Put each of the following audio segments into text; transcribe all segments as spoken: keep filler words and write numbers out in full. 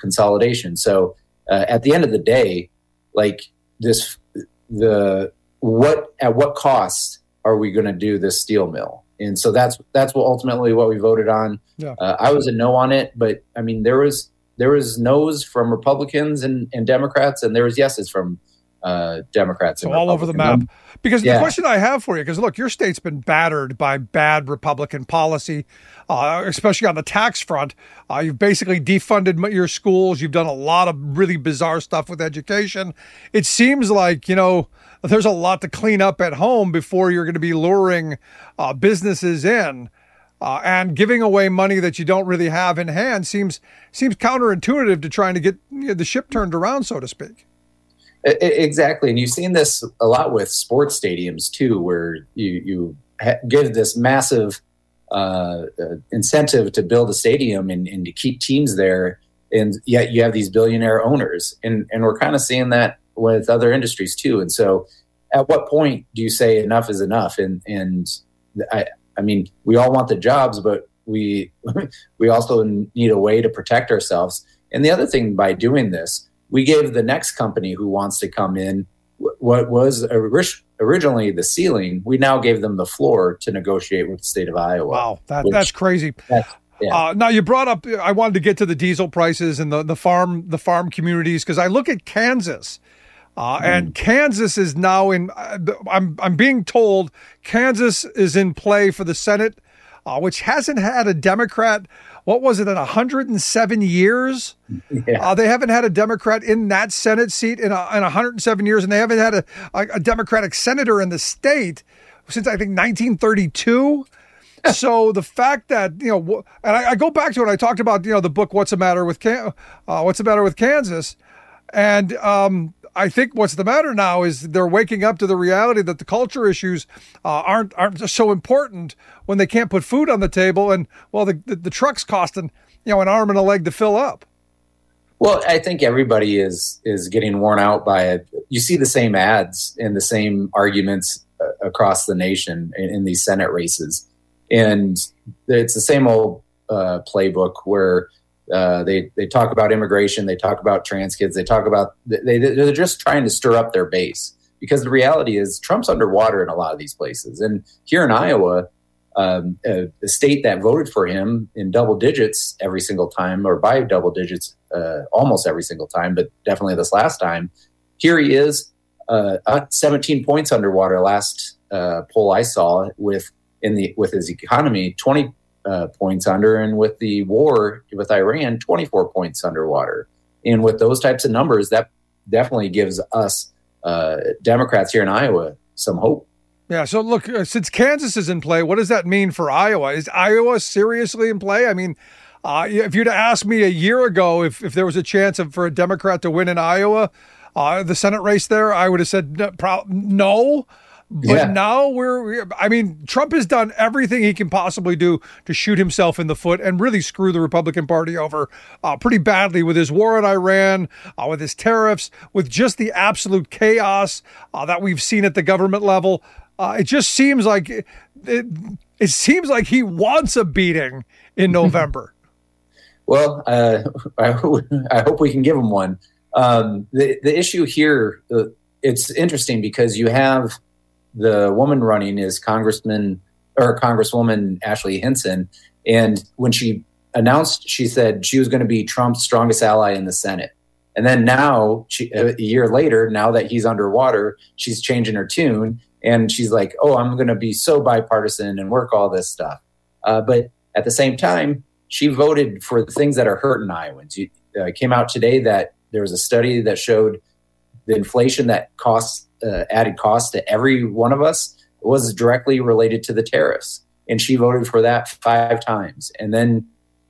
consolidation. So uh, at the end of the day, like this, the what at what cost are we going to do this steel mill? And so that's that's what ultimately what we voted on. Yeah. Uh, I was a no on it, but I mean there was there was no's from Republicans and, and Democrats, and there was yeses from uh, Democrats. So and all over the map. Because yeah. the question I have for you, because look, your state's been battered by bad Republican policy, uh, especially on the tax front. Uh, you've basically defunded your schools. You've done a lot of really bizarre stuff with education. It seems like, you know, there's a lot to clean up at home before you're going to be luring uh, businesses in. Uh, and giving away money that you don't really have in hand seems seems counterintuitive to trying to get you know, the ship turned around, so to speak. Exactly. And you've seen this a lot with sports stadiums, too, where you, you ha- give this massive uh, uh, incentive to build a stadium and, and to keep teams there. And yet you have these billionaire owners. And, and we're kind of seeing that with other industries, too. And so at what point do you say enough is enough? And, and I, I mean, we all want the jobs, but we we also need a way to protect ourselves. And the other thing by doing this, we gave the next company who wants to come in what was originally the ceiling. We now gave them the floor to negotiate with the state of Iowa. Wow, that, which, that's crazy. That's, yeah. uh, now you brought up, I wanted to get to the diesel prices and the, the farm the farm communities, because I look at Kansas. Uh, mm. And Kansas is now in, uh, I'm I'm being told Kansas is in play for the Senate, uh, which hasn't had a Democrat, what was it, in one hundred seven years? Yeah. Uh, they haven't had a Democrat in that Senate seat in, a, in one hundred seven years, and they haven't had a, a, a Democratic senator in the state since, I think, nineteen thirty-two. So the fact that, you know, and I, I go back to it, I talked about, you know, the book, What's the Matter with Can- uh, What's the Matter with Kansas? And, um, I think what's the matter now is they're waking up to the reality that the culture issues uh, aren't aren't so important when they can't put food on the table, and well, the, the the truck's costing you know an arm and a leg to fill up. Well, I think everybody is is getting worn out by it. You see the same ads and the same arguments uh, across the nation in, in these Senate races, and it's the same old uh, playbook where. Uh, they they talk about immigration, they talk about trans kids, they talk about they they're just trying to stir up their base, because the reality is Trump's underwater in a lot of these places. And here in Iowa, um, a, a state that voted for him in double digits every single time, or by double digits uh, almost every single time, but definitely this last time, here he is, uh, seventeen points underwater last uh, poll I saw with in the with his economy, twenty. Uh, points under, and with the war with Iran, twenty-four points underwater. And with those types of numbers, that definitely gives us uh, Democrats here in Iowa some hope. Yeah. So look, uh, since Kansas is in play, what does that mean for Iowa? Is Iowa seriously in play? I mean, uh, if you'd asked me a year ago if, if there was a chance of, for a Democrat to win in Iowa, uh, the Senate race there, I would have said no. Pro- no. But yeah. now we're, I mean, Trump has done everything he can possibly do to shoot himself in the foot and really screw the Republican Party over uh, pretty badly with his war on Iran, uh, with his tariffs, with just the absolute chaos uh, that we've seen at the government level. Uh, it just seems like it, it, it seems like he wants a beating in November. Well, uh, I, hope, I hope we can give him one. Um, the, the issue here, uh, it's interesting because you have the woman running is Congressman or Congresswoman Ashley Hinson. And when she announced, she said she was going to be Trump's strongest ally in the Senate. And then now, she, a year later, now that he's underwater, she's changing her tune. And she's like, oh, I'm going to be so bipartisan and work all this stuff. Uh, but at the same time, she voted for the things that are hurting Iowans. It uh, came out today that there was a study that showed the inflation that costs Uh, added cost to every one of us was directly related to the tariffs. And she voted for that five times. And then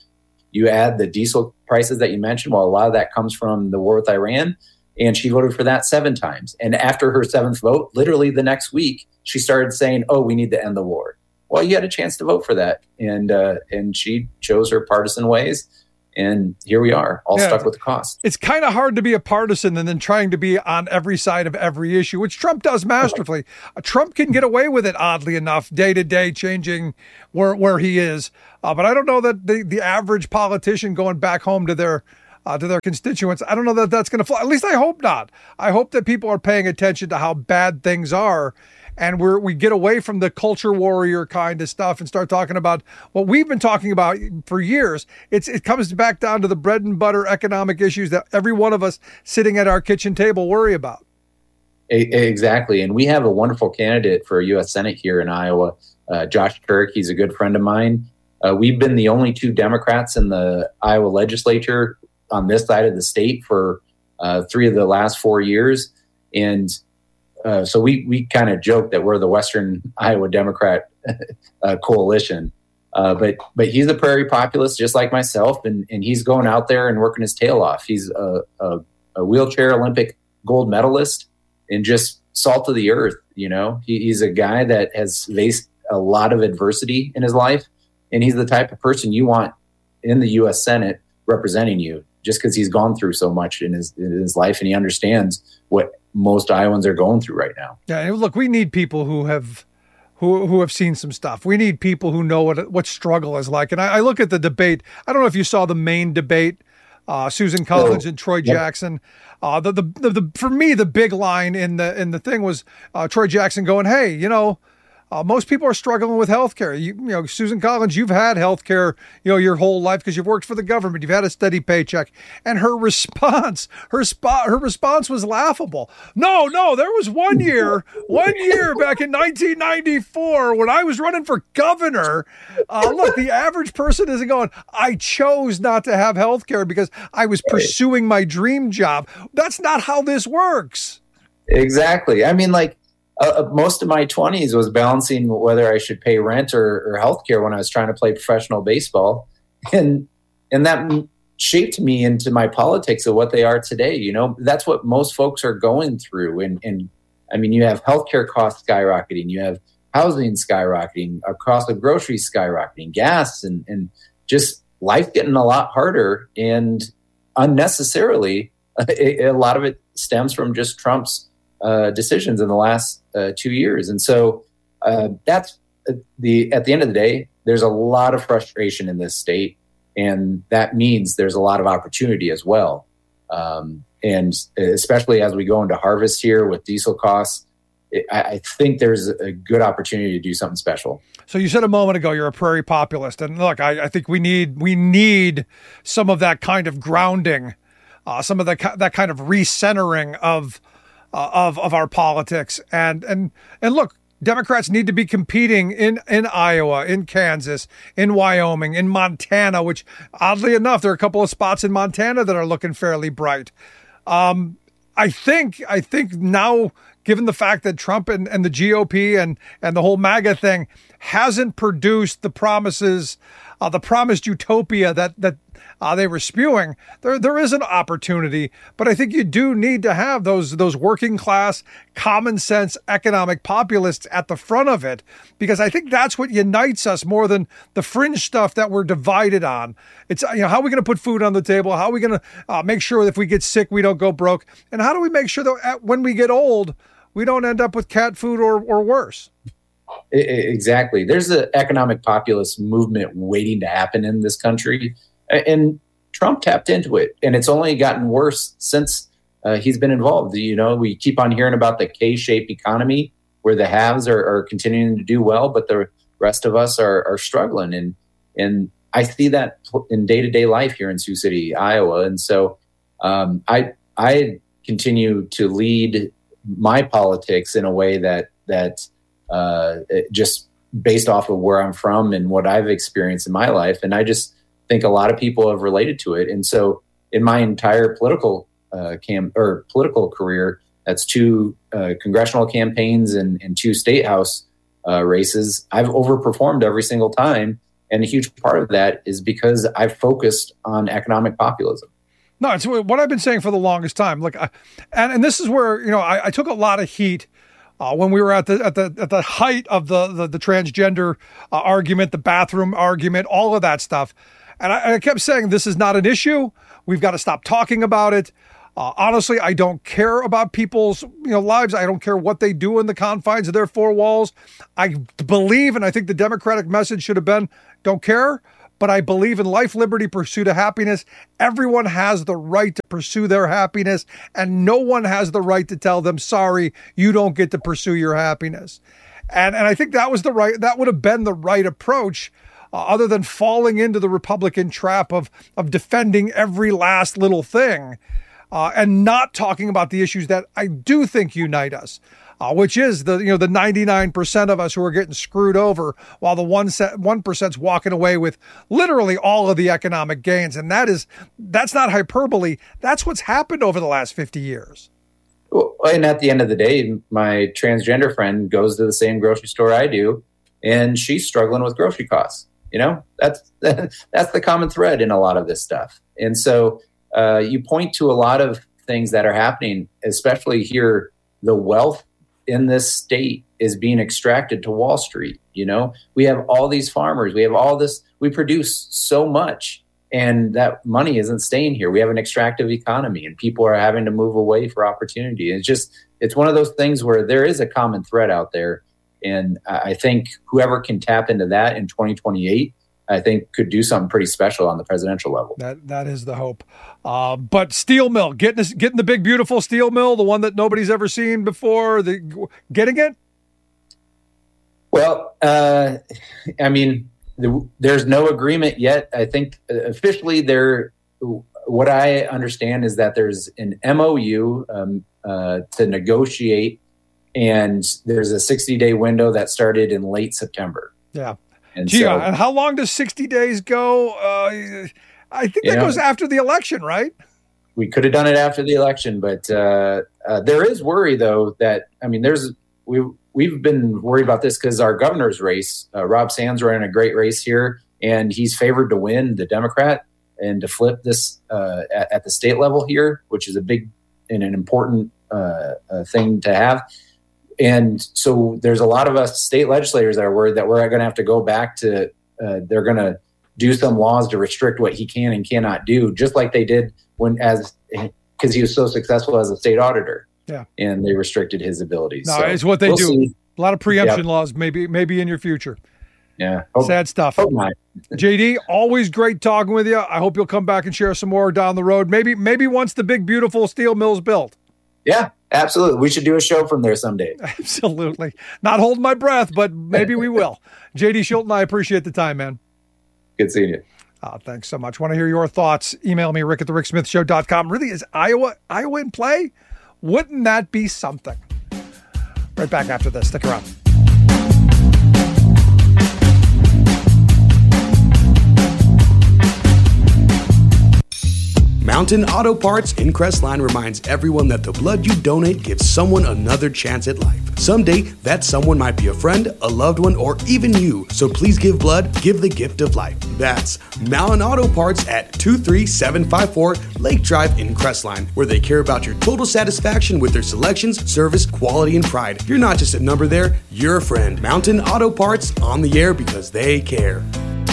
you add the diesel prices that you mentioned. Well, a lot of that comes from the war with Iran. And she voted for that seven times. And after her seventh vote, literally the next week, she started saying, oh, we need to end the war. Well, you had a chance to vote for that. And, uh, and she chose her partisan ways. And here we are, all yeah, stuck with the cost. It's kind of hard to be a partisan and then trying to be on every side of every issue, which Trump does masterfully. Uh, Trump can get away with it, oddly enough, day to day, changing where where he is. Uh, but I don't know that the, the average politician going back home to their uh, to their constituents. I don't know that that's going to fly. At least I hope not. I hope that people are paying attention to how bad things are, and we're, we get away from the culture warrior kind of stuff and start talking about what we've been talking about for years. It's It comes back down to the bread and butter economic issues that every one of us sitting at our kitchen table worry about. Exactly. And we have a wonderful candidate for U S Senate here in Iowa, uh, Josh Turk. He's a good friend of mine. Uh, we've been the only two Democrats in the Iowa legislature on this side of the state for uh, three of the last four years. And uh, so we we kind of joke that we're the Western Iowa Democrat uh, coalition. Uh, but but he's a prairie populist just like myself, and, and he's going out there and working his tail off. He's a, a, a wheelchair Olympic gold medalist and just salt of the earth. You know, he, he's a guy that has faced a lot of adversity in his life, and he's the type of person you want in the U S Senate representing you, just because he's gone through so much in his in his life, and he understands what most Iowans are going through right now. Yeah, look, we need people who have who who have seen some stuff. We need people who know what what struggle is like. And I, I look at the debate. I don't know if you saw the main debate, uh, Susan Collins oh, and Troy yeah. Jackson. Uh, the, the the the for me the big line in the in the thing was uh, Troy Jackson going, "Hey, you know, Uh, most people are struggling with healthcare. You, you know, Susan Collins, you've had healthcare, you know, your whole life because you've worked for the government. You've had a steady paycheck." And her response, her spot, her response was laughable. No, no, there was one year, one year back in nineteen ninety-four when I was running for governor. Uh, look, the average person isn't going, "I chose not to have healthcare because I was pursuing my dream job." That's not how this works. Exactly. I mean, like, Uh, most of my twenties was balancing whether I should pay rent or, or healthcare when I was trying to play professional baseball. And and that shaped me into my politics of what they are today. You know, that's what most folks are going through. And, and I mean, you have healthcare costs skyrocketing. You have housing skyrocketing, a cost of groceries skyrocketing, gas, and, and just life getting a lot harder. And unnecessarily, a, a lot of it stems from just Trump's Uh, decisions in the last uh, two years. And so uh, that's the, at the end of the day, there's a lot of frustration in this state, and that means there's a lot of opportunity as well. Um, and especially as we go into harvest here with diesel costs, it, I, I think there's a good opportunity to do something special. So you said a moment ago, you're a prairie populist, and look, I, I think we need, we need some of that kind of grounding, uh, some of the, that kind of recentering of, Uh, of of our politics. And and and look, Democrats need to be competing in, in Iowa, in Kansas, in Wyoming, in Montana, which oddly enough, there are a couple of spots in Montana that are looking fairly bright. Um, I think I think now, given the fact that Trump and, and the G O P and, and the whole MAGA thing hasn't produced the promises, uh, the promised utopia that that uh, they were spewing, there there is an opportunity. But I think you do need to have those those working class, common sense, economic populists at the front of it, because I think that's what unites us more than the fringe stuff that we're divided on. It's, you know, how are we going to put food on the table? How are we going to uh, make sure that if we get sick, we don't go broke? And how do we make sure that at, when we get old, we don't end up with cat food or, or worse? Exactly. There's an economic populist movement waiting to happen in this country. And Trump tapped into it. And it's only gotten worse since uh, he's been involved. You know, we keep on hearing about the K-shaped economy where the haves are, are continuing to do well, but the rest of us are, are struggling. And and I see that in day-to-day life here in Sioux City, Iowa. And so um, I I continue to lead my politics in a way that that uh, just based off of where I'm from and what I've experienced in my life. And I just think a lot of people have related to it. And so in my entire political uh, cam or political career, that's two uh, congressional campaigns and, and two state house uh, races, I've overperformed every single time. And a huge part of that is because I've focused on economic populism. No, it's what I've been saying for the longest time. Look, I, and and this is where, you know, I, I took a lot of heat uh, when we were at the at the at the height of the the, the transgender uh, argument, the bathroom argument, all of that stuff. And I, I kept saying, this is not an issue. We've got to stop talking about it. Uh, honestly, I don't care about people's, you know, lives. I don't care what they do in the confines of their four walls. I believe, and I think the Democratic message should have been, don't care, but I believe in life, liberty, pursuit of happiness. Everyone has the right to pursue their happiness, and no one has the right to tell them, sorry, you don't get to pursue your happiness. And and I think that was the right, that would have been the right approach, uh, other than falling into the Republican trap of, of defending every last little thing, uh, and not talking about the issues that I do think unite us. Uh, which is the you know the ninety-nine percent of us who are getting screwed over, while the one one percent's walking away with literally all of the economic gains, and that is that's not hyperbole. That's what's happened over the last fifty years. Well, and at the end of the day, my transgender friend goes to the same grocery store I do, and she's struggling with grocery costs. You know, that's that's the common thread in a lot of this stuff. And so uh, you point to a lot of things that are happening, especially here. The wealth in this state is being extracted to Wall Street. You know, we have all these farmers, we have all this, we produce so much, and that money isn't staying here. We have an extractive economy, and people are having to move away for opportunity. It's just, it's one of those things where there is a common thread out there. And I think whoever can tap into that in twenty twenty-eight, I think could do something pretty special on the presidential level. That that is the hope. Uh, but steel mill, getting this, getting the big beautiful steel mill, the one that nobody's ever seen before, the getting it. Well, uh, I mean, the, there's no agreement yet. I think officially there. What I understand is that there's an M O U um, uh, to negotiate, and there's a sixty day window that started in late September. Yeah. And Gee, so, and how long does sixty days go? Uh, I think that know, goes after the election, right? We could have done it after the election, but uh, uh, there is worry, though, that, I mean, there's we, we've been worried about this because our governor's race, uh, Rob Sands running a great race here, and he's favored to win, the Democrat, and to flip this uh, at, at the state level here, which is a big and an important uh, uh, thing to have. And so there's a lot of us state legislators that are worried that we're going to have to go back to, uh, they're going to do some laws to restrict what he can and cannot do, just like they did when, as, because he was so successful as a state auditor. Yeah. And they restricted his abilities. No, so it's what they we'll do. See. A lot of preemption yep. laws, maybe, maybe in your future. Yeah. Hope, Sad stuff. J D, always great talking with you. I hope you'll come back and share some more down the road. Maybe, maybe once the big, beautiful steel mill's built. Yeah, absolutely. We should do a show from there someday. Absolutely. Not holding my breath, but maybe we will. J D Schulten, I appreciate the time, man. Good seeing you. Oh, thanks so much. Want to hear your thoughts? Email me, rick at the rick smith show dot com. Really, is Iowa, Iowa in play? Wouldn't that be something? Right back after this. Stick around. Mountain Auto Parts in Crestline reminds everyone that the blood you donate gives someone another chance at life. Someday, that someone might be a friend, a loved one, or even you. So please give blood, give the gift of life. That's Mountain Auto Parts at two three seven five four Lake Drive in Crestline, where they care about your total satisfaction with their selections, service, quality, and pride. You're not just a number there, you're a friend. Mountain Auto Parts, on the air because they care.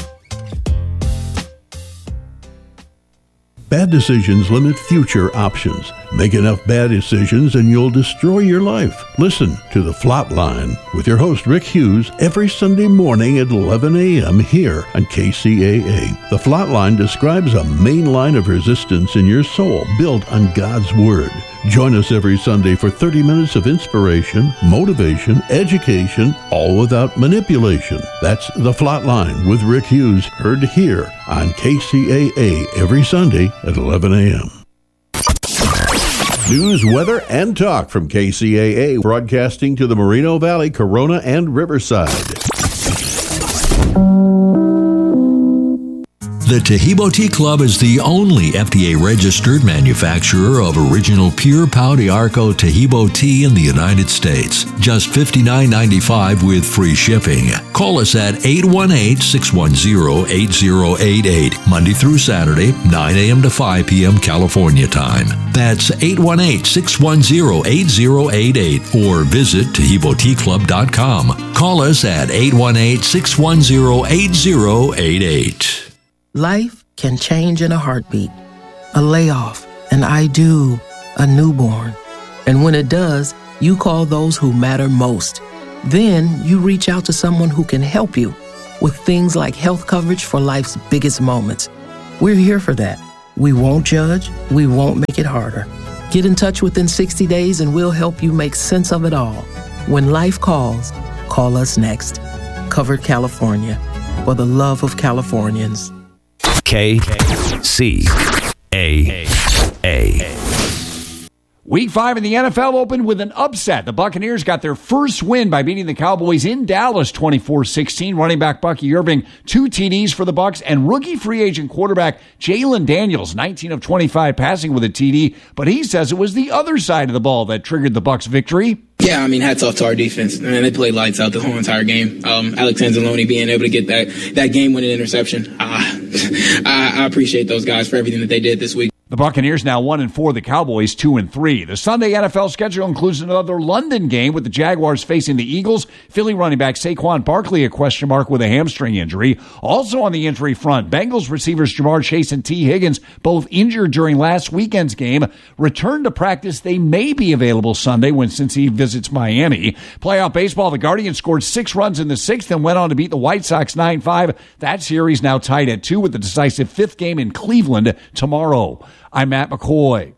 Bad decisions limit future options. Make enough bad decisions and you'll destroy your life. Listen to The Flatline with your host Rick Hughes every Sunday morning at eleven a.m. here on K C A A. The Flatline describes a main line of resistance in your soul built on God's Word. Join us every Sunday for thirty minutes of inspiration, motivation, education, all without manipulation. That's The Flatline with Rick Hughes, heard here on K C A A every Sunday at eleven a.m. News, weather, and talk from K C A A, broadcasting to the Moreno Valley, Corona, and Riverside. The Taheebo Tea Club is the only F D A-registered manufacturer of original pure Pau d'Arco Taheebo tea in the United States. Just fifty-nine ninety-five with free shipping. Call us at eight one eight, six one zero, eight zero eight eight, Monday through Saturday, nine a.m. to five p.m. California time. That's eight one eight, six one zero, eight zero eight eight, or visit Taheebo Tea Club dot com. Call us at eight one eight, six one zero, eight zero eight eight. Life can change in a heartbeat. A layoff, an I do, a newborn. And when it does, you call those who matter most. Then you reach out to someone who can help you. with things like health coverage for life's biggest moments. We're here for that. We won't judge. We won't make it harder. Get in touch within sixty days and we'll help you make sense of it all. When life calls, call us next. Covered California. For the love of Californians. K C A A. Week five in the N F L opened with an upset. The Buccaneers got their first win by beating the Cowboys in Dallas twenty-four sixteen. Running back Bucky Irving, two T Ds for the Bucs, and rookie free agent quarterback Jalen Daniels, nineteen of twenty-five passing with a T D, but he says it was the other side of the ball that triggered the Bucs' victory. Yeah, I mean, hats off to our defense. I mean, they played lights out the whole entire game. Um, Alex Anzalone being able to get that, that game-winning interception. Uh, I, I appreciate those guys for everything that they did this week. The Buccaneers now one and four, the Cowboys two and three. The Sunday N F L schedule includes another London game with the Jaguars facing the Eagles. Philly running back Saquon Barkley a question mark with a hamstring injury. Also on the injury front, Bengals receivers Jamar Chase and T. Higgins, both injured during last weekend's game, return to practice. They may be available Sunday when Cincy visits Miami. Playoff baseball, the Guardians scored six runs in the sixth and went on to beat the White Sox nine five. That series now tied at two with the decisive fifth game in Cleveland tomorrow. I'm Matt McCoy.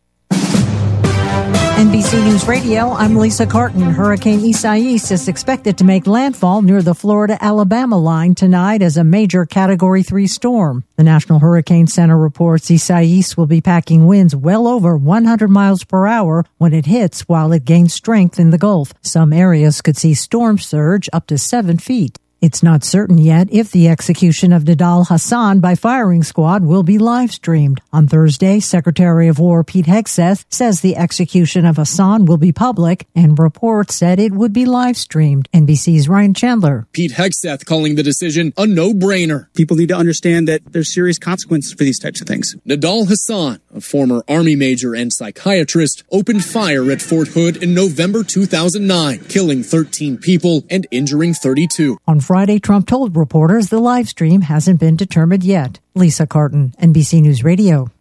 N B C News Radio, I'm Lisa Carton. Hurricane Isaias is expected to make landfall near the Florida-Alabama line tonight as a major Category three storm. The National Hurricane Center reports Isaias will be packing winds well over one hundred miles per hour when it hits while it gains strength in the Gulf. Some areas could see storm surge up to seven feet. It's not certain yet if the execution of Nidal Hasan by firing squad will be live-streamed. On Thursday, Secretary of War Pete Hegseth says the execution of Hasan will be public, and reports said it would be live-streamed. N B C's Ryan Chandler. Pete Hegseth calling the decision a no-brainer. People need to understand that there's serious consequences for these types of things. Nidal Hasan, a former Army major and psychiatrist, opened fire at Fort Hood in November two thousand nine, killing thirteen people and injuring thirty-two. On Friday, Trump told reporters the live stream hasn't been determined yet. Lisa Carton, N B C News Radio.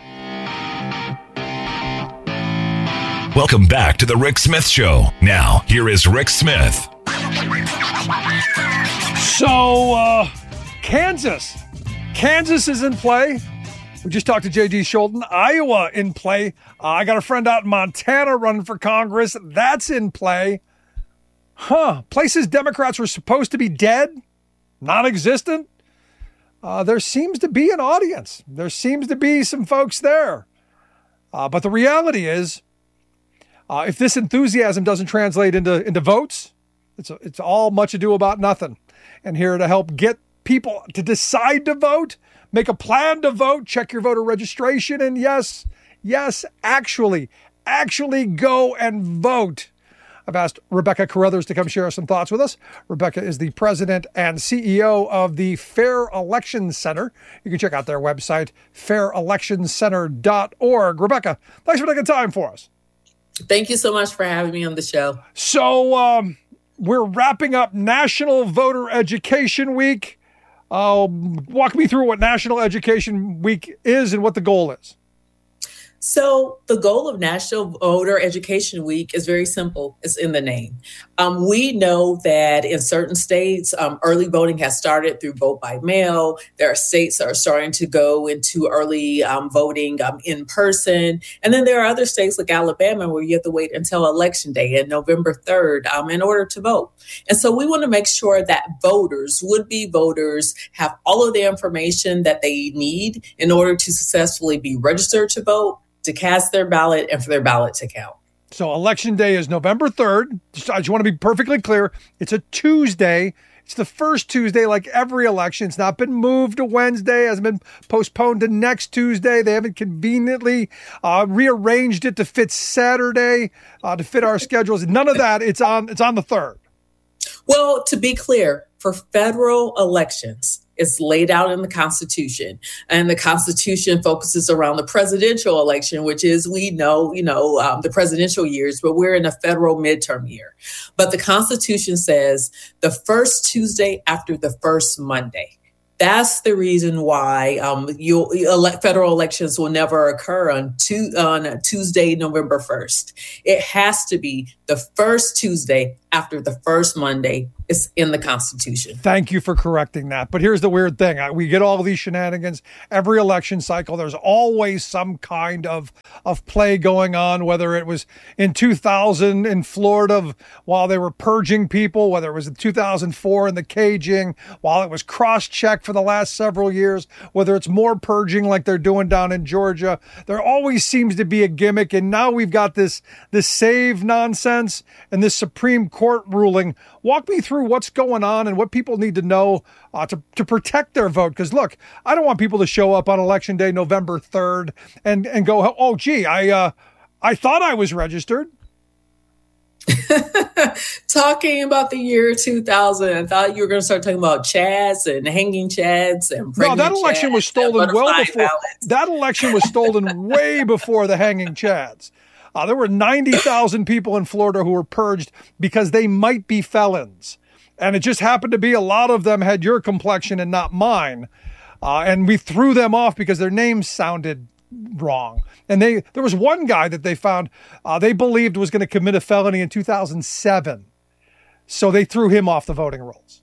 Welcome back to the Rick Smith Show. Now, here is Rick Smith. So, uh, Kansas. Kansas is in play. We just talked to J D Scholten. Iowa in play. Uh, I got a friend out in Montana running for Congress. That's in play. Huh. Places Democrats were supposed to be dead, non-existent. Uh, there seems to be an audience. There seems to be some folks there. Uh, but the reality is, uh, if this enthusiasm doesn't translate into, into votes, it's, it's all much ado about nothing. And here to help get people to decide to vote, make a plan to vote, check your voter registration, and yes, yes, actually, actually go and vote. I've asked Rebecca Carruthers to come share some thoughts with us. Rebecca is the president and C E O of the Fair Elections Center. You can check out their website, fair elections center dot org. Rebecca, thanks for taking time for us. Thank you so much for having me on the show. So um, we're wrapping up National Voter Education Week. Uh, walk me through what National Education Week is and what the goal is. So the goal of National Voter Education Week is very simple. It's in the name. Um, we know that in certain states, um, early voting has started through vote by mail. There are states that are starting to go into early um, voting um, in person. And then there are other states like Alabama where you have to wait until Election Day on November third um, in order to vote. And so we want to make sure that voters, would-be voters, have all of the information that they need in order to successfully be registered to vote, to cast their ballot, and for their ballot to count. So Election Day is November third. Just, I just want to be perfectly clear. It's a Tuesday. It's the first Tuesday like every election. It's not been moved to Wednesday. It hasn't been postponed to next Tuesday. They haven't conveniently uh, rearranged it to fit Saturday, uh, to fit our schedules. None of that. It's on, it's on the third. Well, to be clear, for federal elections, it's laid out in the Constitution, and the Constitution focuses around the presidential election, which is, we know, you know, um, the presidential years, but we're in a federal midterm year. But the Constitution says the first Tuesday after the first Monday. That's the reason why um, you'll, elect, federal elections will never occur on, two, on Tuesday, November first. It has to be the first Tuesday after the first Monday. It's in the Constitution. Thank you for correcting that. But here's the weird thing. We get all these shenanigans every election cycle. There's always some kind of, of play going on, whether it was in two thousand in Florida while they were purging people, whether it was in two thousand four in the caging, while it was cross-checked for the last several years, whether it's more purging like they're doing down in Georgia. There always seems to be a gimmick. And now we've got this, this save nonsense and this Supreme Court ruling. Walk me through what's going on and what people need to know uh, to, to protect their vote. Because, look, I don't want people to show up on Election Day, November third, and, and go, oh, gee, I uh, I thought I was registered. Talking about the year two thousand, I thought you were going to start talking about chads and hanging chads and no. That election was stolen well before. Ballots. That election was stolen way before the hanging chads. Uh, there were ninety thousand people in Florida who were purged because they might be felons. And it just happened to be a lot of them had your complexion and not mine. Uh, and we threw them off because their names sounded wrong. And they there was one guy that they found uh, they believed was going to commit a felony in two thousand seven. So they threw him off the voting rolls.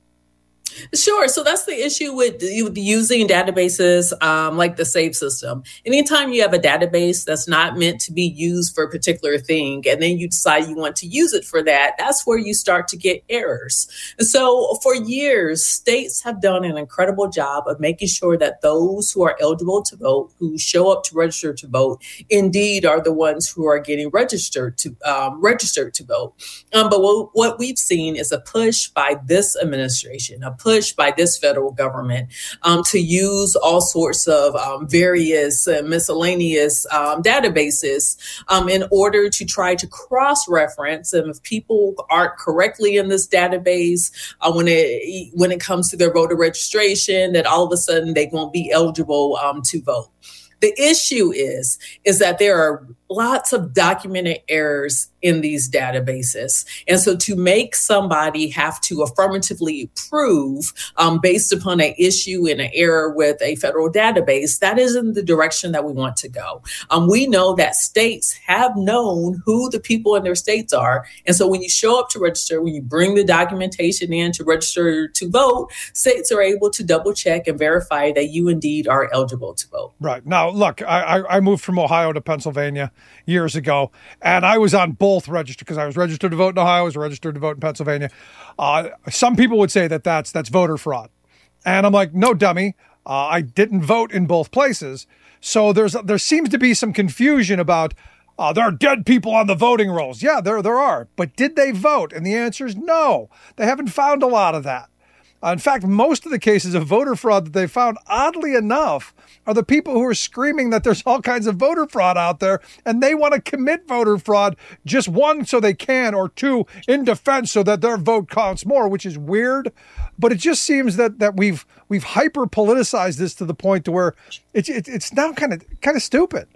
Sure. So that's the issue with, with using databases um, like the SAVE system. Anytime you have a database that's not meant to be used for a particular thing, and then you decide you want to use it for that, that's where you start to get errors. And so for years, states have done an incredible job of making sure that those who are eligible to vote, who show up to register to vote, indeed are the ones who are getting registered to um, registered to vote. Um, but what, what we've seen is a push by this administration, a push by this federal government um, to use all sorts of um, various uh, miscellaneous um, databases um, in order to try to cross-reference. And if people aren't correctly in this database, uh, when it when it comes to their voter registration, that all of a sudden they won't be eligible um, to vote. The issue is, is that there are lots of documented errors in these databases. And so to make somebody have to affirmatively prove um, based upon an issue and an error with a federal database, that isn't the direction that we want to go. Um, we know that states have known who the people in their states are. And so when you show up to register, when you bring the documentation in to register to vote, states are able to double check and verify that you indeed are eligible to vote. Right. Now, look, I, I moved from Ohio to Pennsylvania years ago, and I was on both registered because I was registered to vote in Ohio, I was registered to vote in Pennsylvania. Uh, some people would say that that's that's voter fraud, and I'm like, no, dummy, uh, I didn't vote in both places. So there's there seems to be some confusion about uh, there are dead people on the voting rolls. Yeah, there there are, but did they vote? And the answer is no. They haven't found a lot of that. Uh, in fact, most of the cases of voter fraud that they found, oddly enough, are the people who are screaming that there's all kinds of voter fraud out there, and they want to commit voter fraud, just one, so they can, or two, in defense so that their vote counts more, which is weird. But it just seems that that we've we've hyper politicized this to the point to where it's it, it's now kind of kind of stupid.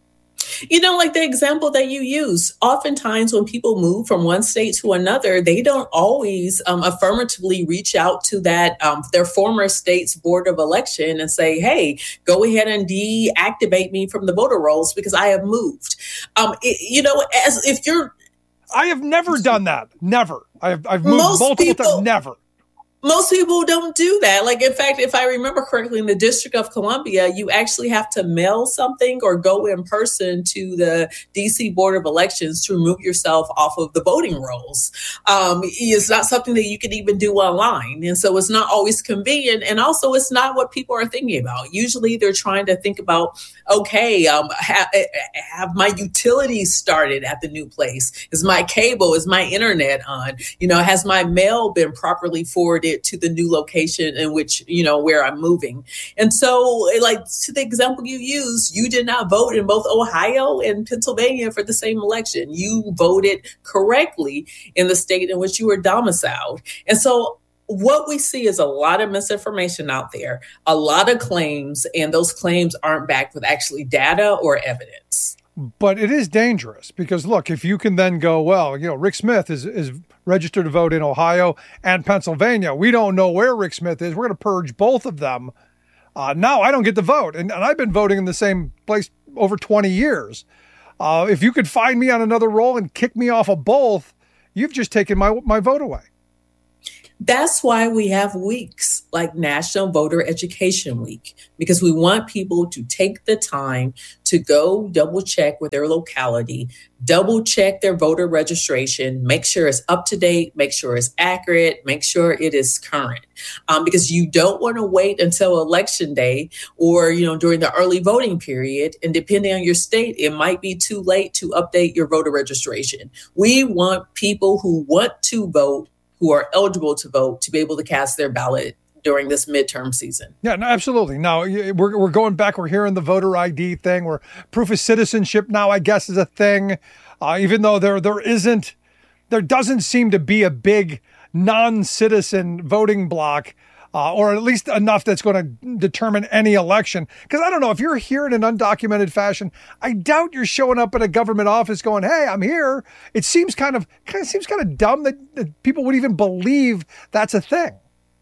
You know, like the example that you use, oftentimes when people move from one state to another, they don't always um, affirmatively reach out to that um, their former state's board of election and say, hey, go ahead and deactivate me from the voter rolls because I have moved. Um, it, you know, as if you're. I have never done that. Never. I have, I've moved multiple people, times. Never. Most people don't do that. Like, in fact, if I remember correctly, in the District of Columbia, you actually have to mail something or go in person to the D C Board of Elections to remove yourself off of the voting rolls. Um, it's not something that you can even do online. And so it's not always convenient. And also, it's not what people are thinking about. Usually they're trying to think about, okay, um, have, have my utilities started at the new place? Is my cable, is my internet on? You know, has my mail been properly forwarded to the new location in which, you know, where I'm moving? And so, like, to the example you used, you did not vote in both Ohio and Pennsylvania for the same election. You voted correctly in the state in which you were domiciled. And so what we see is a lot of misinformation out there, a lot of claims, and those claims aren't backed with actually data or evidence. But it is dangerous because, look, if you can then go, well, you know, Rick Smith is, is registered to vote in Ohio and Pennsylvania. We don't know where Rick Smith is. We're going to purge both of them. Uh, now I don't get to vote. And, and I've been voting in the same place over twenty years. Uh, if you could find me on another roll and kick me off of both, you've just taken my my vote away. That's why we have weeks like National Voter Education Week, because we want people to take the time to go double check with their locality, double check their voter registration, make sure it's up to date, make sure it's accurate, make sure it is current. Um, because you don't want to wait until election day or, you know, during the early voting period. And depending on your state, it might be too late to update your voter registration. We want people who want to vote, who are eligible to vote, to be able to cast their ballot during this midterm season. Yeah, no, absolutely. Now, we're we're going back. We're hearing the voter I D thing, where proof of citizenship now, I guess, is a thing, uh, even though there there isn't, there doesn't seem to be a big non-citizen voting block, uh, or at least enough that's going to determine any election. Because I don't know, if you're here in an undocumented fashion, I doubt you're showing up at a government office going, hey, I'm here. It seems kind of, kind of seems kind of dumb that, that people would even believe that's a thing.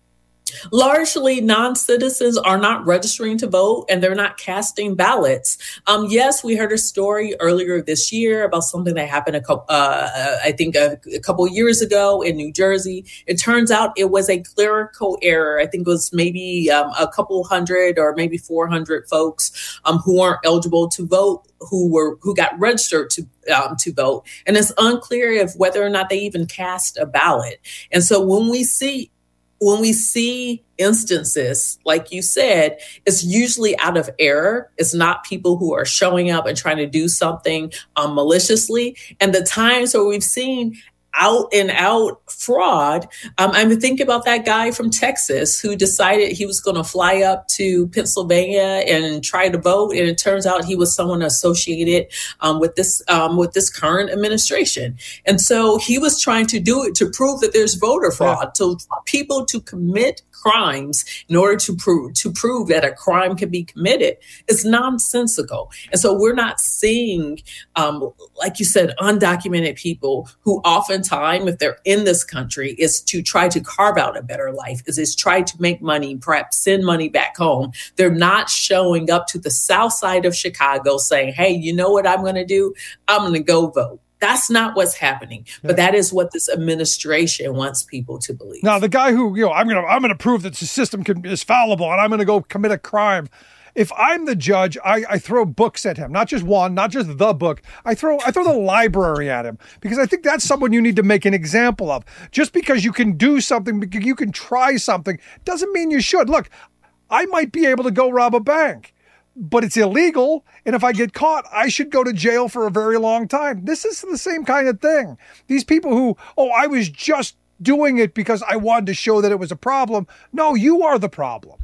Largely, non-citizens are not registering to vote and they're not casting ballots. Um, yes, we heard a story earlier this year about something that happened, a couple, uh, I think a, a couple of years ago in New Jersey. It turns out it was a clerical error. I think it was maybe um, a couple hundred or maybe four hundred folks um, who weren't eligible to vote, who were who got registered to um, to vote. And it's unclear if whether or not they even cast a ballot. And so when we see When we see instances, like you said, it's usually out of error. It's not people who are showing up and trying to do something um, maliciously. And the times where we've seen out and out fraud. Um, I mean, think about that guy from Texas who decided he was going to fly up to Pennsylvania and try to vote. And it turns out he was someone associated um, with this um, with this current administration. And so he was trying to do it to prove that there's voter fraud. So people to commit crimes in order to prove to prove that a crime can be committed is nonsensical. And so we're not seeing, um, like you said, undocumented people who oftentimes, if they're in this country, is to try to carve out a better life, is is try to make money, perhaps send money back home. They're not showing up to the south side of Chicago saying, hey, you know what I'm going to do? I'm going to go vote. That's not what's happening, but that is what this administration wants people to believe. Now, the guy who, you know, I'm going to I'm going to prove that the system can, is fallible and I'm going to go commit a crime. If I'm the judge, I, I throw books at him, not just one, not just the book. I throw I throw the library at him because I think that's someone you need to make an example of. Just because you can do something, because you can try something, doesn't mean you should. Look, I might be able to go rob a bank, but it's illegal. And if I get caught, I should go to jail for a very long time. This is the same kind of thing. These people who, oh, I was just doing it because I wanted to show that it was a problem. No, you are the problem.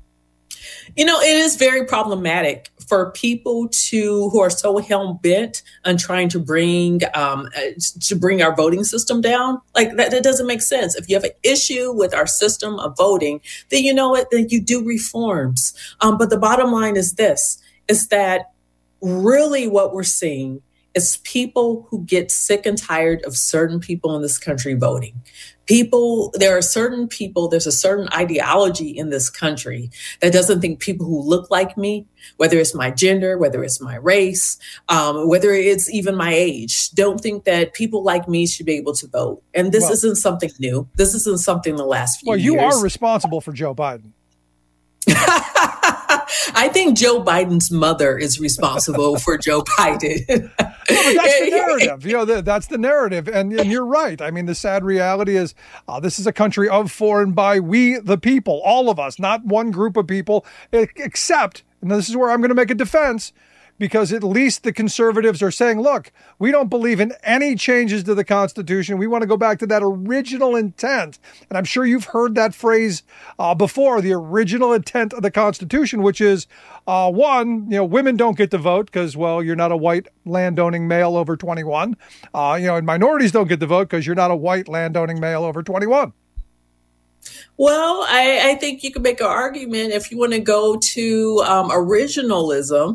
You know, it is very problematic for people to who are so hell bent on trying to bring um, to bring our voting system down. Like that, that doesn't make sense. If you have an issue with our system of voting, then you know what? Then you do reforms. Um, but the bottom line is this: is that really what we're seeing is people who get sick and tired of certain people in this country voting. People, there are certain people, there's a certain ideology in this country that doesn't think people who look like me, whether it's my gender, whether it's my race, um, whether it's even my age, don't think that people like me should be able to vote. And this well, isn't something new. This isn't something the last few well, you years. Well, you are responsible for Joe Biden. I think Joe Biden's mother is responsible for Joe Biden. No, but that's the narrative. You know, that's the narrative. And, and you're right. I mean, the sad reality is uh, this is a country of, for, and by we, the people, all of us, not one group of people, except, and this is where I'm going to make a defense, because at least the conservatives are saying, look, we don't believe in any changes to the Constitution. We want to go back to that original intent. And I'm sure you've heard that phrase uh, before, the original intent of the Constitution, which is, uh, one, you know, women don't get to vote because, well, you're not a white landowning male over twenty-one. Uh, you know, and minorities don't get to vote because you're not a white landowning male over twenty-one. Well, I, I think you can make an argument if you want to go to um, originalism,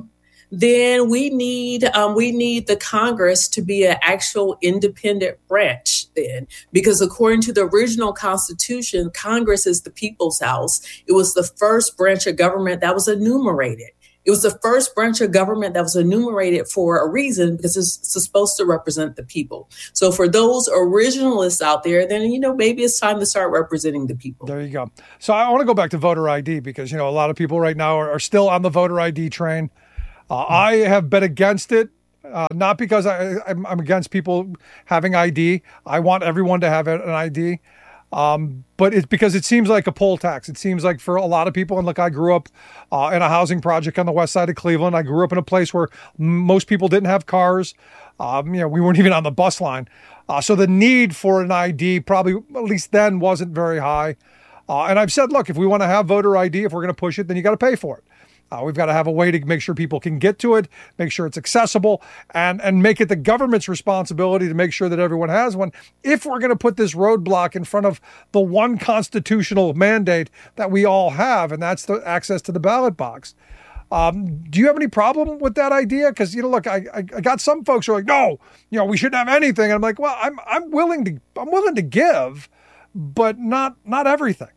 then we need um, we need the Congress to be an actual independent branch then, because according to the original Constitution, Congress is the people's house. It was the first branch of government that was enumerated. It was the first branch of government that was enumerated for a reason, because it's supposed to represent the people. So for those originalists out there, then, you know, maybe it's time to start representing the people. There you go. So I want to go back to voter I D, because, you know, a lot of people right now are, are still on the voter I D train. Uh, mm-hmm. I have been against it, uh, not because I, I'm, I'm against people having I D. I want everyone to have an I D. Um, but it's because it seems like a poll tax. It seems like for a lot of people, and look, I grew up uh, in a housing project on the west side of Cleveland. I grew up in a place where most people didn't have cars. Um, you know, we weren't even on the bus line. Uh, so the need for an I D probably, at least then, wasn't very high. Uh, and I've said, look, if we want to have voter I D, if we're going to push it, then you got to pay for it. Uh, we've got to have a way to make sure people can get to it, make sure it's accessible, and, and make it the government's responsibility to make sure that everyone has one, if we're going to put this roadblock in front of the one constitutional mandate that we all have, and that's the access to the ballot box. Um, do you have any problem with that idea? Because, you know, look, I, I, I got some folks who are like, no, you know, we shouldn't have anything. And I'm like, well, I'm I'm willing to I'm willing to give, but not not everything.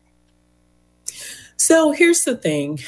So here's the thing.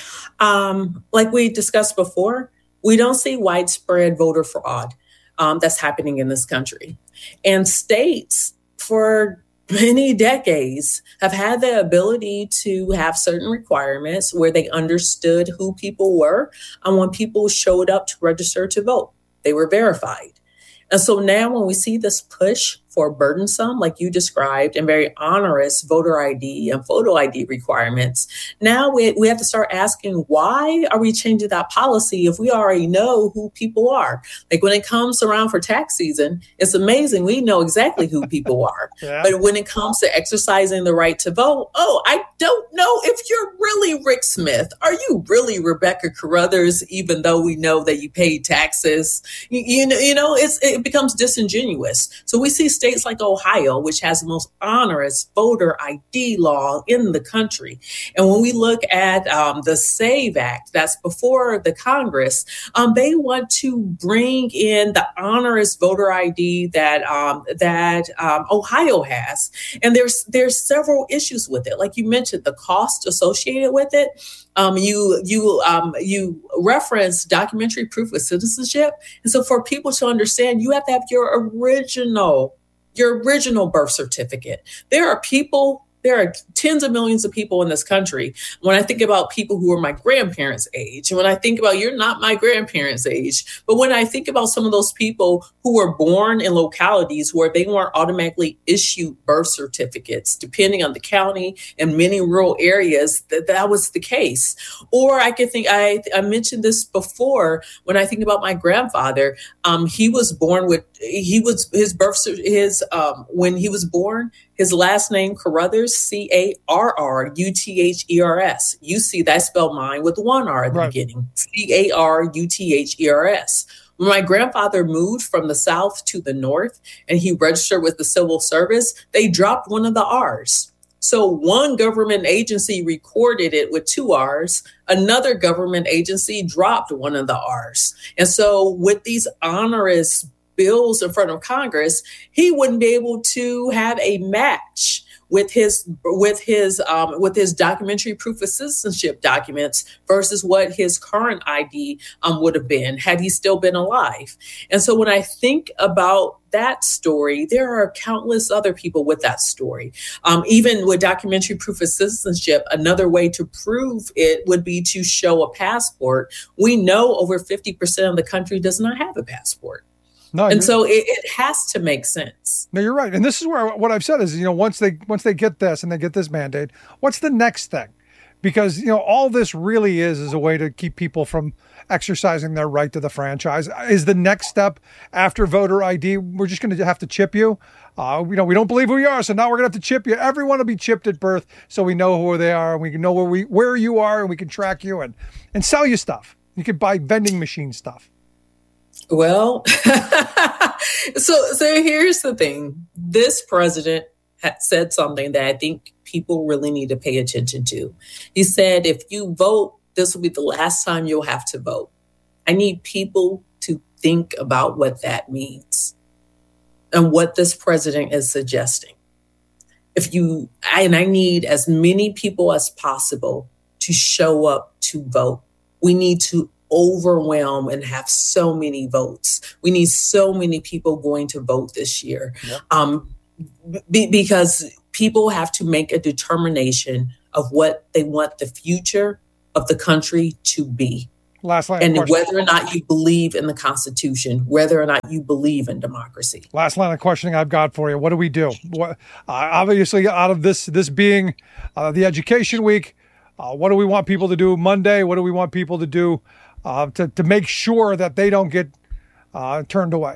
Um, like we discussed before, we don't see widespread voter fraud um, that's happening in this country. And states for many decades have had the ability to have certain requirements where they understood who people were. And when people showed up to register to vote, they were verified. And so now when we see this push for burdensome, like you described, and very onerous voter I D and photo I D requirements, now we, we have to start asking, why are we changing that policy if we already know who people are? Like when it comes around for tax season, it's amazing. We know exactly who people are. Yeah. But when it comes to exercising the right to vote, oh, I don't know if you're really Rick Smith. Are you really Rebecca Carruthers, even though we know that you paid taxes? You, you know, you know, it's, it becomes disingenuous. So we see states like Ohio, which has the most onerous voter I D law in the country. And when we look at um, the SAVE Act, that's before the Congress, um, they want to bring in the onerous voter I D that um, that um, Ohio has. And there's there's several issues with it. Like you mentioned, the cost associated with it. Um, you you um, you reference documentary proof of citizenship. And so for people to understand, you have to have your original your original birth certificate. There are people, there are tens of millions of people in this country. When I think about people who are my grandparents' age, and when I think about, you're not my grandparents' age, but when I think about some of those people who were born in localities where they weren't automatically issued birth certificates, depending on the county, and many rural areas, that that was the case. Or I could think, I, I mentioned this before, when I think about my grandfather, um, he was born with, he was, his birth, his, um, when he was born, his last name, Carruthers, C A R R U T H E R S. You see that spelled mine with one R at the right. beginning, C A R U T H E R S. When my grandfather moved from the South to the North and he registered with the Civil Service, they dropped one of the R's. So one government agency recorded it with two R's. Another government agency dropped one of the R's. And so with these onerous bills in front of Congress, he wouldn't be able to have a match with his with his um, with his documentary proof of citizenship documents versus what his current I D um, would have been had he still been alive. And so when I think about that story, there are countless other people with that story. Um, even with documentary proof of citizenship, another way to prove it would be to show a passport. We know over fifty percent of the country does not have a passport. No, and so it, it has to make sense. No, you're right. And this is where what I've said is, you know, once they once they get this and they get this mandate, what's the next thing? Because, you know, all this really is is a way to keep people from exercising their right to the franchise. Is the next step after voter I D, we're just going to have to chip you? Uh, you know, we don't believe who you are, so now we're going to have to chip you. Everyone will be chipped at birth so we know who they are and we can know where we where you are and we can track you and, and sell you stuff. You can buy vending machine stuff. Well, so so here's the thing. This president had said something that I think people really need to pay attention to. He said, if you vote, this will be the last time you'll have to vote. I need people to think about what that means and what this president is suggesting. If you, and I need as many people as possible to show up to vote. We need to overwhelm and have so many votes. We need so many people going to vote this year. Yep. Um, be, because people have to make a determination of what they want the future of the country to be. Last line and of whether or not you believe in the Constitution, whether or not you believe in democracy. Last line of questioning I've got for you. What do we do? What, uh, obviously, out of this, this being uh, the education week, uh, what do we want people to do Monday? What do we want people to do uh, to, to make sure that they don't get uh, turned away?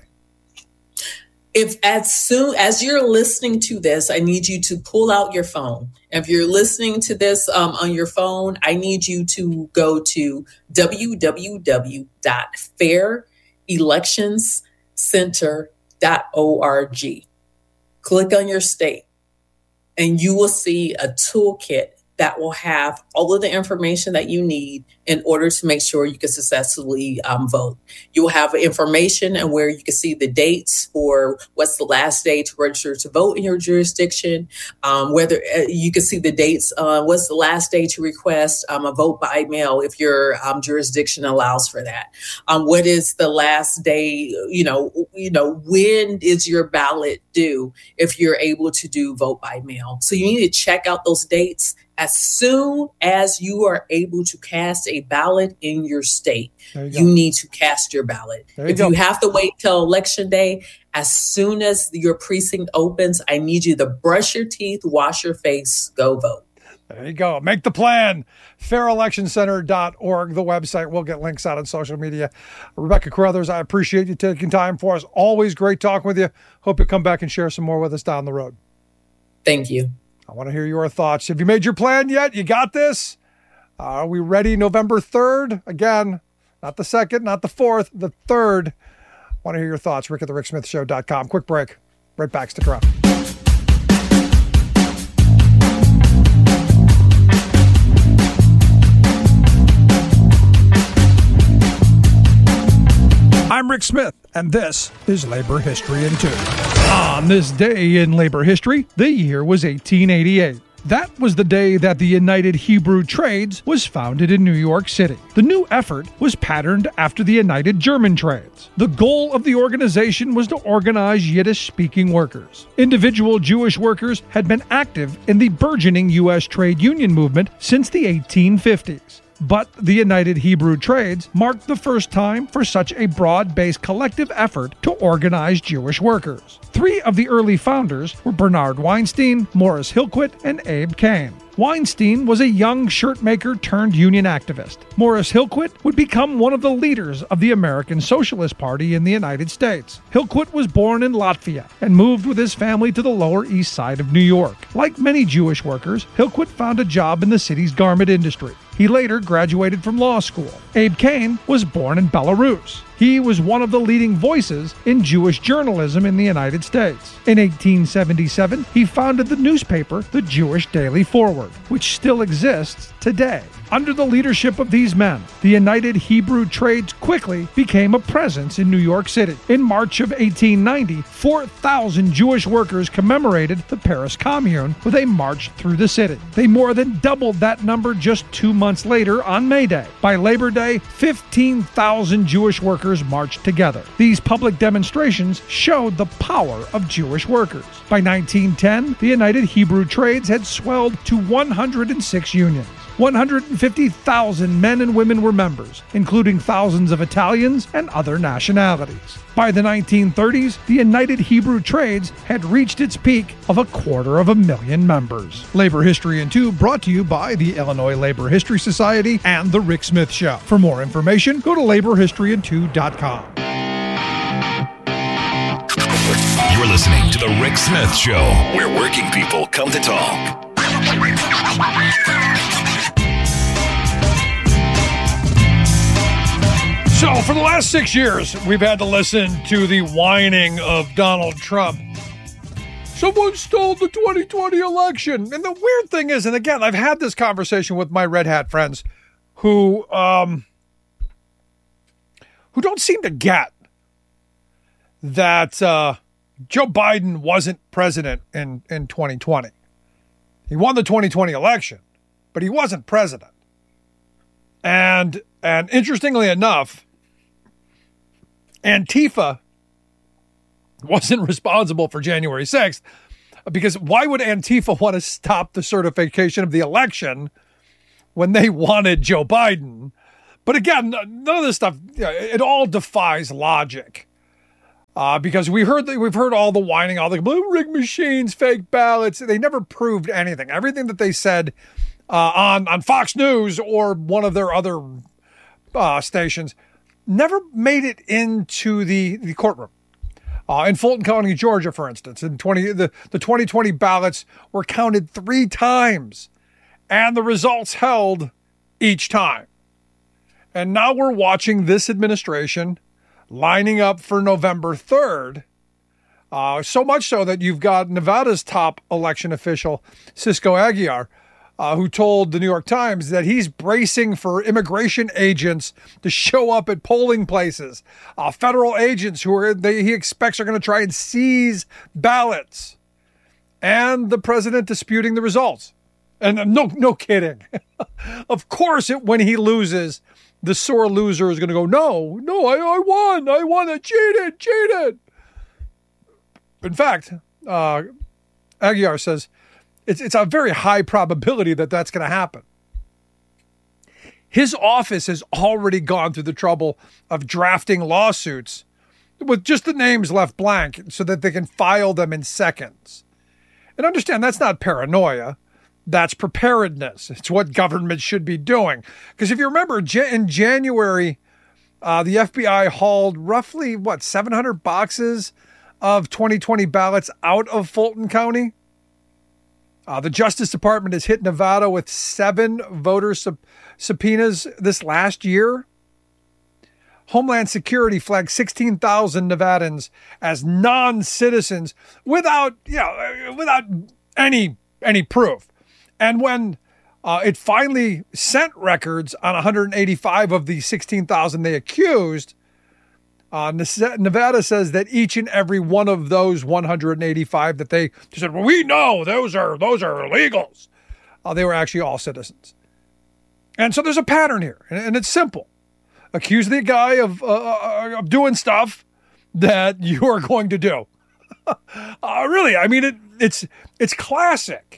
If as soon as you're listening to this, I need you to pull out your phone. If you're listening to this um, on your phone, I need you to go to w w w dot fair elections center dot org. Click on your state, and you will see a toolkit that will have all of the information that you need in order to make sure you can successfully um, vote. You will have information and where you can see the dates for what's the last day to register to vote in your jurisdiction, um, whether uh, you can see the dates, uh, what's the last day to request um, a vote by mail if your um, jurisdiction allows for that. Um, what is the last day, you know, you know, when is your ballot due if you're able to do vote by mail? So you need to check out those dates as soon as you are able to cast a ballot in your state. You, you need to cast your ballot. You if go. you have to wait till election day, as soon as your precinct opens, I need you to brush your teeth, wash your face, go vote. There you go. Make the plan. fair election center dot org, the website. We'll get links out on social media. Rebecca Carruthers, I appreciate you taking time for us. Always great talking with you. Hope you come back and share some more with us down the road. Thank you. I want to hear your thoughts. Have you made your plan yet? You got this? Uh, are we ready November third? Again, not the second, not the fourth, the third. I want to hear your thoughts. Rick at the rick smith show dot com. Quick break. Right back. Stick around. I'm Rick Smith, and this is Labor History in Two. On this day in labor history, the year was eighteen eighty-eight. That was the day that the United Hebrew Trades was founded in New York City. The new effort was patterned after the United German Trades. The goal of the organization was to organize Yiddish-speaking workers. Individual Jewish workers had been active in the burgeoning U S trade union movement since the eighteen fifties. But the United Hebrew Trades marked the first time for such a broad-based collective effort to organize Jewish workers. Three of the early founders were Bernard Weinstein, Morris Hillquit, and Abe Kane. Weinstein was a young shirt maker turned union activist. Morris Hillquit would become one of the leaders of the American Socialist Party in the United States. Hillquit was born in Latvia and moved with his family to the Lower East Side of New York. Like many Jewish workers, Hillquit found a job in the city's garment industry. He later graduated from law school. Abe Kane was born in Belarus. He was one of the leading voices in Jewish journalism in the United States. In eighteen seventy-seven, he founded the newspaper, the Jewish Daily Forward, which still exists today. Under the leadership of these men, the United Hebrew Trades quickly became a presence in New York City. In March of eighteen ninety, four thousand Jewish workers commemorated the Paris Commune with a march through the city. They more than doubled that number just two months later on May Day. By Labor Day, fifteen thousand Jewish workers marched together. These public demonstrations showed the power of Jewish workers. By nineteen ten, the United Hebrew Trades had swelled to one hundred six unions. one hundred fifty thousand men and women were members, including thousands of Italians and other nationalities. By the nineteen thirties, the United Hebrew Trades had reached its peak of a quarter of a million members. Labor History in Two brought to you by the Illinois Labor History Society and The Rick Smith Show. For more information, go to labor history in two dot com. You're listening to The Rick Smith Show, where working people come to talk. So, for the last six years, we've had to listen to the whining of Donald Trump. Someone stole the twenty twenty election. And the weird thing is, and again, I've had this conversation with my Red Hat friends who, um, who don't seem to get that uh, Joe Biden wasn't president in, in twenty twenty. He won the twenty twenty election, but he wasn't president. And and interestingly enough, Antifa wasn't responsible for January sixth, because why would Antifa want to stop the certification of the election when they wanted Joe Biden? But again, none of this stuff, it all defies logic. Uh, because we heard the, we've heard all the whining, all the blue rig machines, fake ballots. They never proved anything. Everything that they said uh, on, on Fox News or one of their other uh, stations never made it into the, the courtroom. Uh, in Fulton County, Georgia, for instance, in twenty the, the twenty twenty ballots were counted three times, and the results held each time. And now we're watching this administration lining up for November third, uh, so much so that you've got Nevada's top election official, Cisco Aguilar, uh, who told the New York Times that he's bracing for immigration agents to show up at polling places, uh, federal agents who are they, he expects are going to try and seize ballots, and the president disputing the results. And no, no kidding. Of course, it, when he loses, the sore loser is going to go, no, no, I, I won. I won. I cheated, cheated. In fact, uh, Aguilar says it's, it's a very high probability that that's going to happen. His office has already gone through the trouble of drafting lawsuits with just the names left blank so that they can file them in seconds. And understand, that's not paranoia. That's preparedness. It's what government should be doing. Because if you remember, in January, uh, the F B I hauled roughly, what, seven hundred boxes of twenty twenty ballots out of Fulton County. Uh, the Justice Department has hit Nevada with seven voter sub- subpoenas this last year. Homeland Security flagged sixteen thousand Nevadans as non-citizens without, you know, without any any proof. And when uh, it finally sent records on one hundred eighty-five of the sixteen thousand they accused, uh, Nevada says that each and every one of those one hundred eighty-five that they said, well, we know those are those are illegals. Uh, they were actually all citizens. And so there's a pattern here, and, and it's simple. Accuse the guy of, uh, of doing stuff that you are going to do. uh, really, I mean, it, it's it's classic.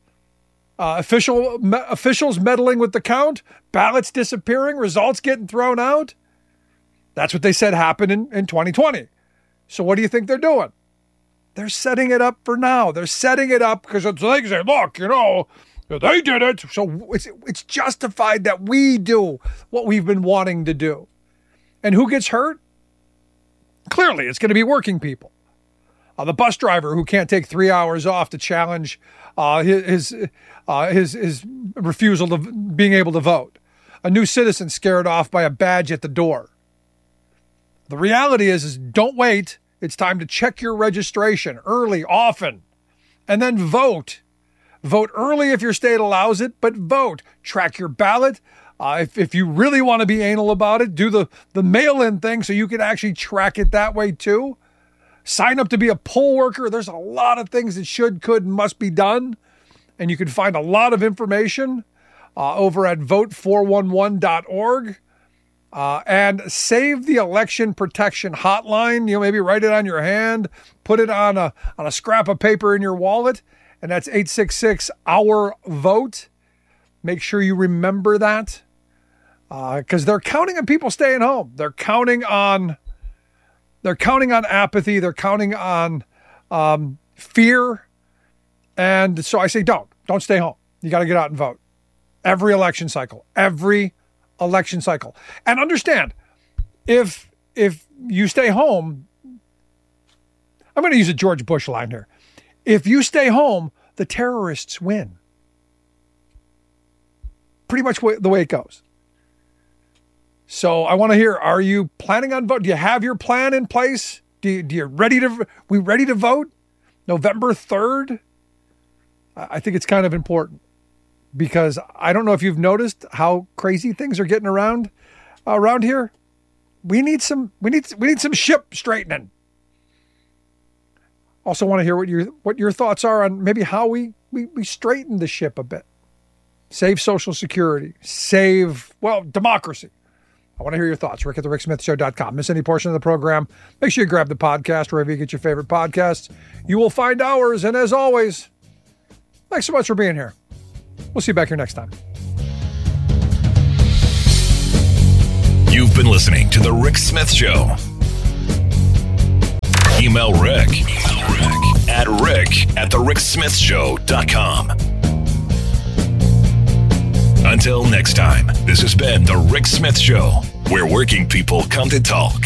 Uh, official me, officials meddling with the count, ballots disappearing, results getting thrown out. That's what they said happened in, in twenty twenty. So what do you think they're doing? They're setting it up for now. They're setting it up because it's like, say, look, you know, they did it. So it's, it's justified that we do what we've been wanting to do. And who gets hurt? Clearly, it's going to be working people. Uh, the bus driver who can't take three hours off to challenge uh, his his, uh, his his refusal to being able to vote. A new citizen scared off by a badge at the door. The reality is, is don't wait. It's time to check your registration early, often, and then vote. Vote early if your state allows it, but vote. Track your ballot. Uh, if, if you really want to be anal about it, do the, the mail-in thing so you can actually track it that way too. Sign up to be a poll worker. There's a lot of things that should, could, and must be done. And you can find a lot of information uh, over at vote four one one dot org. Uh, and save the election protection hotline. You know, maybe write it on your hand, put it on a on a scrap of paper in your wallet. And that's eight six six, our vote. Make sure you remember that. Because uh, they're counting on people staying home. They're counting on... They're counting on apathy. They're counting on um, fear. And so I say, don't. Don't stay home. You got to get out and vote. Every election cycle. Every election cycle. And understand, if if you stay home, I'm going to use a George Bush line here. If you stay home, the terrorists win. Pretty much the way it goes. So I want to hear, are you planning on voting? Do you have your plan in place? Do you, do you ready to, we ready to vote? November third? I think it's kind of important because I don't know if you've noticed how crazy things are getting around, uh, around here. we need some we need we need some ship straightening. Also want to hear what your what your thoughts are on maybe how we, we, we straighten the ship a bit. Save Social Security. Save, well, democracy. I want to hear your thoughts. Rick at the rick smith show dot com. Miss any portion of the program, make sure you grab the podcast wherever you get your favorite podcasts. You will find ours. And as always, thanks so much for being here. We'll see you back here next time. You've been listening to The Rick Smith Show. Email Rick, Email Rick at rick at the rick smith show dot com. Until next time, this has been The Rick Smith Show, where working people come to talk.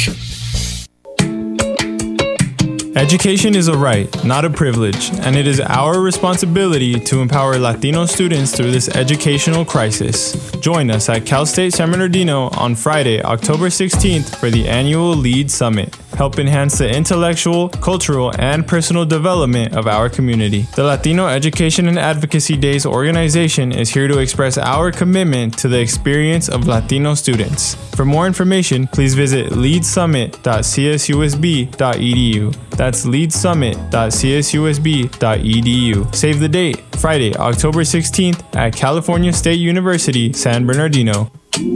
Education is a right, not a privilege, and it is our responsibility to empower Latino students through this educational crisis. Join us at Cal State San Bernardino on Friday, October sixteenth for the annual LEAD Summit. Help enhance the intellectual, cultural, and personal development of our community. The Latino Education and Advocacy Days organization is here to express our commitment to the experience of Latino students. For more information, please visit lead summit dot c s u s b dot e d u. That's lead summit dot c s u s b dot e d u. Save the date, Friday, October sixteenth at California State University, San Bernardino.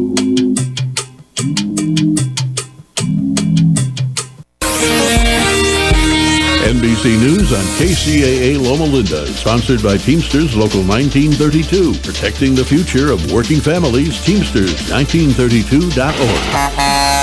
N B C News on K C A A Loma Linda, sponsored by Teamsters Local nineteen thirty-two, protecting the future of working families. Teamsters nineteen thirty-two dot org.